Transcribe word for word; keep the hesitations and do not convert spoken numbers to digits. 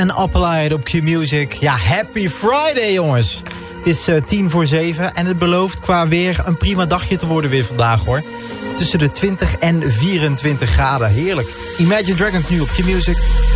en Applied op Q-Music. Ja, happy Friday jongens. Het is uh, tien voor zeven en het belooft qua weer een prima dagje te worden weer vandaag hoor. Tussen de twintig en vierentwintig graden, heerlijk. Imagine Dragons nu op Q-Music.